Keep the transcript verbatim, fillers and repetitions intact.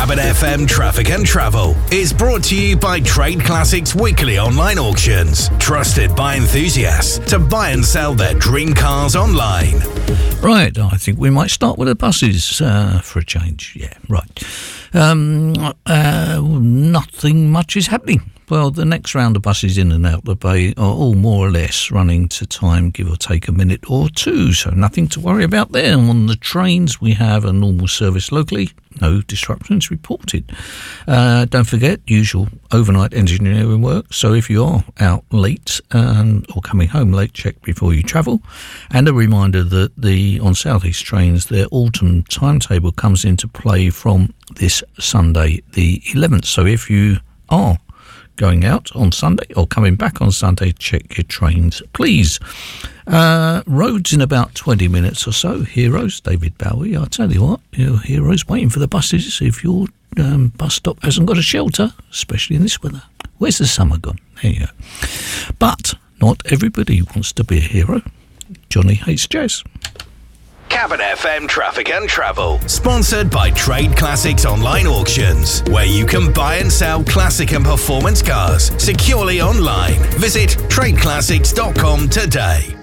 Cabin F M Traffic and Travel is brought to you by Trade Classics Weekly Online Auctions. Trusted by enthusiasts to buy and sell their dream cars online. Right, I think we might start with the buses uh, for a change. Yeah, right. Um, uh, nothing much is happening. Well, the next round of buses in and out the bay are all more or less running to time, give or take a minute or two, so nothing to worry about there. On the trains, we have a normal service locally, no disruptions reported. Uh, don't forget, usual overnight engineering work, so if you are out late um, or coming home late, check before you travel. And a reminder that the on South East trains, their autumn timetable comes into play from this Sunday the eleventh. So if you are going out on Sunday or coming back on Sunday, check your trains, please. Uh, roads in about twenty minutes or so. Heroes, David Bowie. I tell you what, your Heroes waiting for the buses if your um, bus stop hasn't got a shelter, especially in this weather. Where's the summer gone? There you go. But not everybody wants to be a hero. Johnny hates jazz. Cabin F M Traffic and Travel, sponsored by Trade Classics Online Auctions, where you can buy and sell classic and performance cars securely online. Visit trade classics dot com today.